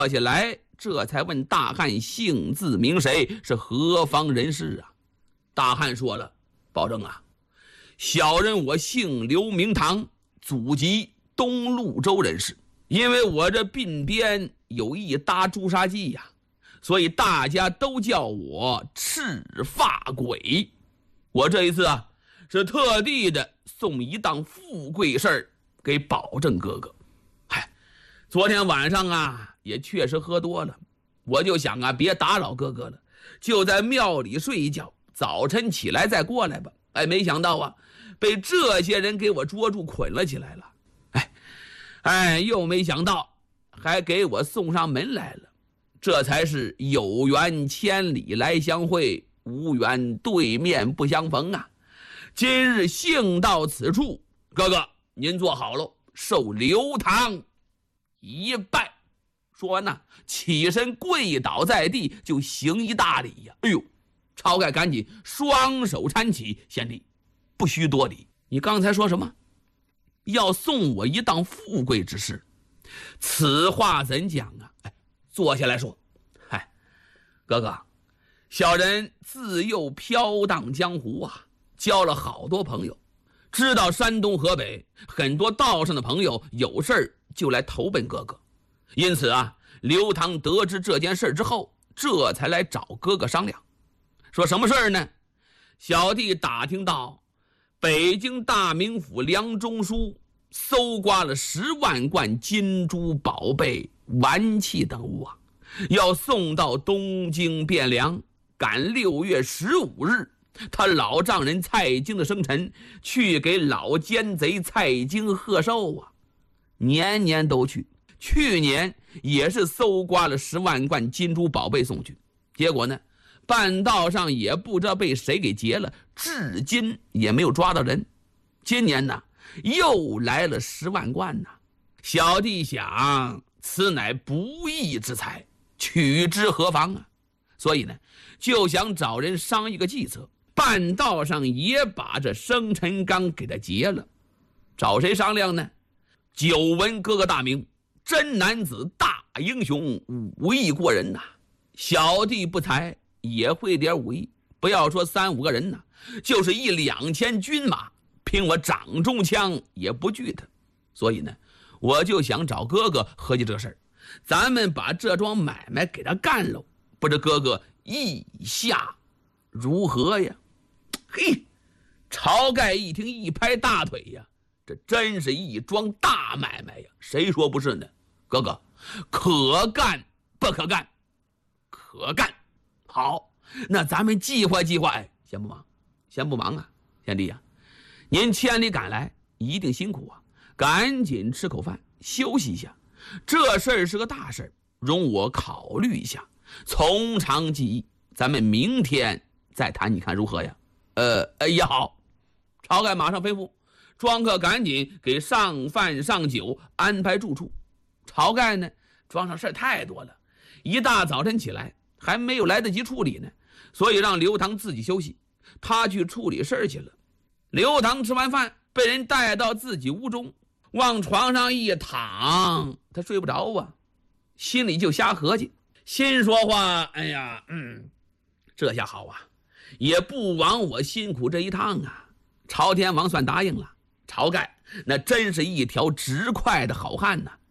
坐下来，这才问大汉姓字名谁，是何方人士啊？大汉说了：保证啊，小人我姓刘名堂，祖籍东潞州人士。因为我这鬓边有一搭朱砂记呀，所以大家都叫我赤发鬼。我这一次啊，是特地的送一档富贵事儿给保证哥哥。昨天晚上啊，也确实喝多了，我就想啊，别打扰哥哥了，就在庙里睡一觉，早晨起来再过来吧。没想到啊，被这些人给我捉住捆了起来了。又没想到还给我送上门来了。这才是有缘千里来相会，无缘对面不相逢啊！今日幸到此处，哥哥您坐好了，受刘堂一拜。说完呢，起身跪倒在地，就行一大礼呀！晁盖赶紧双手搀起，贤弟不须多礼。你刚才说什么？要送我一档富贵之事，此话怎讲啊？坐下来说。哥哥，小人自幼飘荡江湖啊，交了好多朋友，知道山东河北很多道上的朋友有事儿就来投奔哥哥，因此啊，刘唐得知这件事之后，这才来找哥哥商量。说什么事儿呢？小弟打听到北京大名府梁中书搜刮了10万贯金珠宝贝、玩器等物啊，要送到东京汴梁，赶6月15日，他老丈人蔡京的生辰，去给老奸贼蔡京贺寿啊。年年都去，去年也是搜刮了10万贯金珠宝贝送去，结果呢，半道上也不知道被谁给劫了，至今也没有抓到人。今年呢，又来了10万贯呐。小弟想，此乃不义之财，取之何妨啊？所以呢，就想找人商一个计策，半道上也把这生辰纲给他劫了。找谁商量呢？久闻哥哥大名，真男子大英雄，武艺过人呐。小弟不才，也会点武艺，不要说3、5个人呐，就是1、2千军马，凭我掌中枪也不惧他。所以呢，我就想找哥哥合计这事儿，咱们把这桩买卖给他干喽，不知哥哥意下如何呀？晁盖一听，一拍大腿呀，这真是一桩大买卖呀，谁说不是呢？哥哥，可干不可干？可干。好，那咱们计划计划。先不忙，先不忙啊，贤弟啊，您千里赶来，一定辛苦啊，赶紧吃口饭，休息一下。这事儿是个大事儿，容我考虑一下，从长计议。咱们明天再谈，你看如何呀？也好。晁盖马上吩咐庄客赶紧给上饭上酒，安排住处。晁盖呢，庄上事儿太多了，一大早晨起来还没有来得及处理呢，所以让刘唐自己休息，他去处理事儿去了。刘唐吃完饭，被人带到自己屋中，往床上一躺，他睡不着啊，心里就瞎合计，心说话：这下好啊，也不枉我辛苦这一趟啊。朝天王算答应了，晁盖那真是一条直快的好汉呐。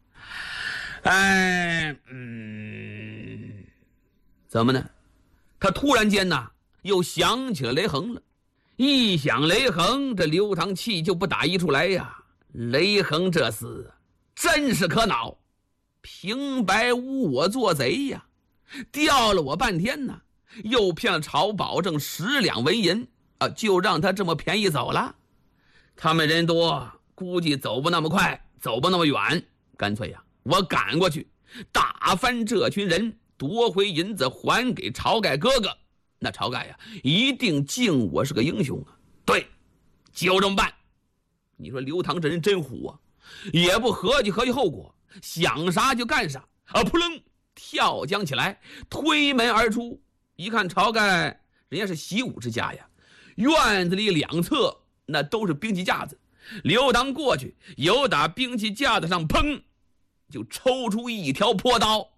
怎么呢？他突然间呐，又想起了雷横了。一想雷横，这刘唐气就不打一处来呀。雷横这厮真是可恼，平白无我做贼呀，吊了我半天呢，又骗了晁保正10两纹银啊，就让他这么便宜走了。他们人多，估计走不那么快，走不那么远，干脆呀，我赶过去，打翻这群人，夺回银子还给晁盖哥哥。那晁盖呀，一定敬我是个英雄啊。对，就这么办。你说刘唐这人真虎啊，也不合计后果，想啥就干啥啊！扑棱跳江起来，推门而出。一看晁盖，人家是习武之家呀，院子里两侧那都是兵器架子。刘唐过去，由打兵器架子上砰就抽出一条破刀，